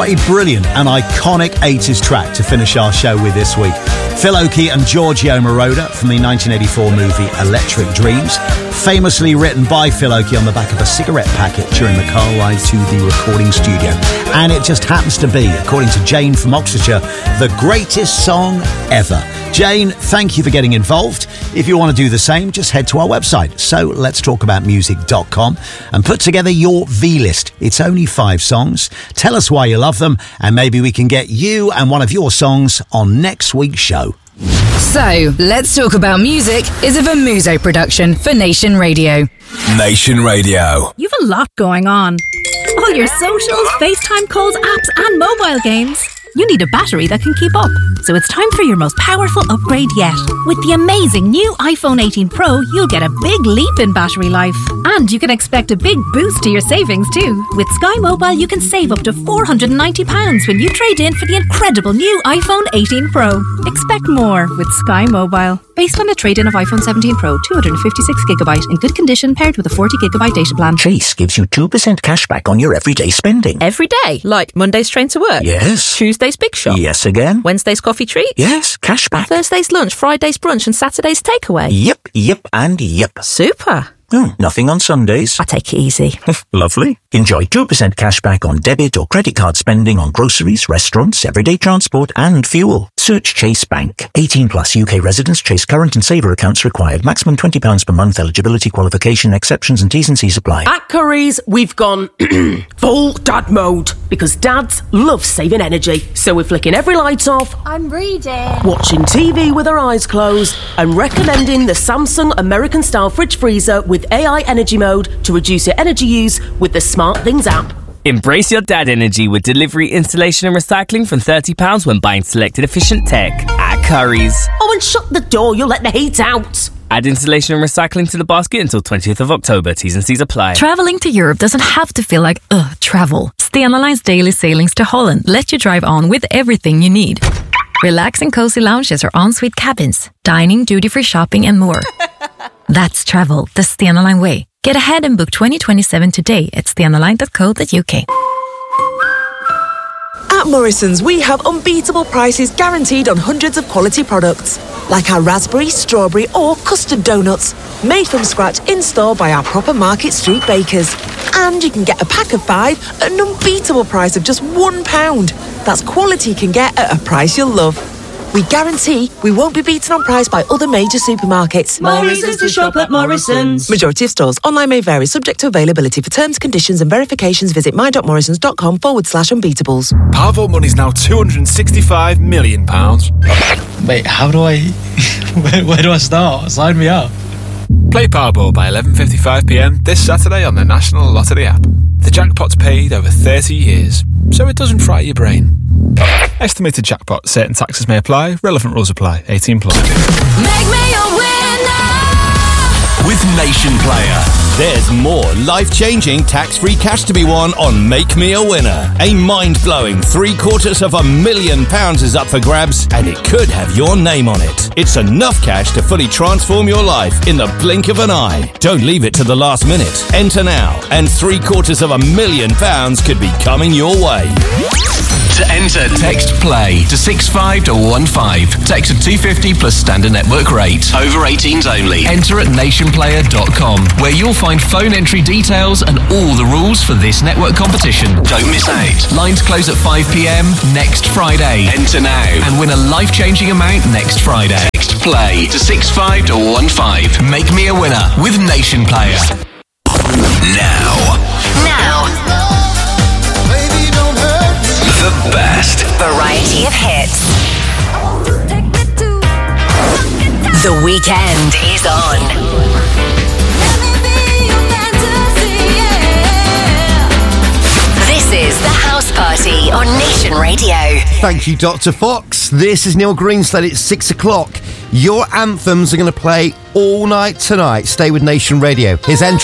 What a brilliant and iconic 80s track to finish our show with this week. Phil Oakey and Giorgio Moroder from the 1984 movie Electric Dreams, famously written by Phil Oakey on the back of a cigarette packet during the car ride to the recording studio. And it just happens to be, according to Jane from Oxfordshire, the greatest song ever. Jane, thank you for getting involved. If you want to do the same, just head to our website, soletstalkaboutmusic.com, and put together your V-list. It's only 5 songs. Tell us why you love them, and maybe we can get you and one of your songs on next week's show. So, Let's Talk About Music is a Vermuso production for Nation Radio. Nation Radio. You've a lot going on. All your socials, FaceTime calls, apps and mobile games. You need a battery that can keep up. So it's time for your most powerful upgrade yet. With the amazing new iPhone 18 Pro, you'll get a big leap in battery life. And you can expect a big boost to your savings too. With Sky Mobile, you can save up to £490 when you trade in for the incredible new iPhone 18 Pro. Expect more with Sky Mobile. Based on a trade-in of iPhone 17 Pro, 256GB in good condition paired with a 40GB data plan. Chase gives you 2% cash back on your everyday spending. Every day? Like Monday's train to work? Yes. Tuesday's big shop? Yes again. Wednesday's coffee treat? Yes, cash back. Thursday's lunch, Friday's brunch and Saturday's takeaway? Yep, and yep. Super. Nothing on Sundays. I take it easy. Lovely. Enjoy 2% cash back on debit or credit card spending on groceries, restaurants, everyday transport and fuel. Search Chase Bank. 18 plus UK residents. Chase current and saver accounts required. Maximum £20 per month. Eligibility, qualification, exceptions and T's and C's apply. At Curry's, we've gone full dad mode because dads love saving energy. So we're flicking every light off. I'm reading. Watching TV with our eyes closed and recommending the Samsung American style fridge freezer with AI energy mode to reduce your energy use with the Smart Things app. Embrace your dad energy with delivery, installation and recycling from £30 when buying selected efficient tech at Curry's. Oh, and shut the door, you'll let the heat out. Add installation and recycling to the basket until 20th of October. T's and C's apply. Travelling to Europe doesn't have to feel like, travel. Stena Line's daily sailings to Holland let you drive on with everything you need. Relaxing cozy lounges or ensuite cabins, dining, duty-free shopping and more. That's travel the Stena Line way. Get ahead and book 2027 today at stenaline.co.uk. At Morrison's, we have unbeatable prices guaranteed on hundreds of quality products, like our raspberry, strawberry or custard donuts, made from scratch in-store by our proper Market Street bakers. And you can get a pack of 5 at an unbeatable price of just £1. That's quality you can get at a price you'll love. We guarantee we won't be beaten on price by other major supermarkets. More reasons to shop at Morrison's. Majority of stores. Online may vary, subject to availability. For terms, conditions and verifications, visit my.morrisons.com/unbeatables. Powerball money's now £265 million. Wait, how do I... where do I start? Sign me up. Play Powerball by 11:55pm this Saturday on the National Lottery app. The jackpot's paid over 30 years, so it doesn't fry your brain. Estimated jackpot. Certain taxes may apply. Relevant rules apply. 18 plus. Make me a winner with Nation Player. There's more life-changing tax-free cash to be won on Make Me a Winner. A mind-blowing £750,000 is up for grabs, and it could have your name on it. It's enough cash to fully transform your life in the blink of an eye. Don't leave it to the last minute. Enter now, and £750,000 could be coming your way. To enter, text PLAY to 65215. Text at 250 plus standard network rate. Over 18s only. Enter at nationplayer.com, where you'll find phone entry details and all the rules for this network competition. Don't miss out. Lines close at 5pm next Friday. Enter now and win a life-changing amount next Friday. Text PLAY to 65215. Make me a winner with Nation Player. Now. The best variety of hits. The weekend is on. This is the House Party on Nation Radio. Thank you, Dr. Fox. This is Neil Greenslade. It's 6 o'clock. Your anthems are going to play all night tonight. Stay with Nation Radio. His entry